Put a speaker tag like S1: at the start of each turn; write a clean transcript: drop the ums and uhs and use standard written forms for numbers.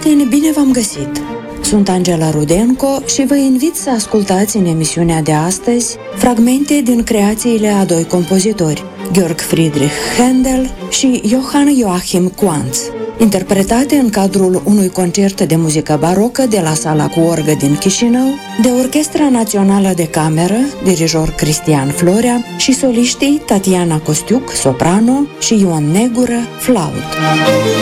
S1: prieteni, bine v-am găsit! Sunt Angela Rudenko și vă invit să ascultați în emisiunea de astăzi fragmente din creațiile a doi compozitori, Georg Friedrich Händel și Johann Joachim Quantz, interpretate în cadrul unui concert de muzică barocă de la Sala cu orgă din Chișinău, de Orchestra Națională de Cameră, dirijor Cristian Florea și soliștii Tatiana Costiuc, soprano, și Ion Negură, flaut.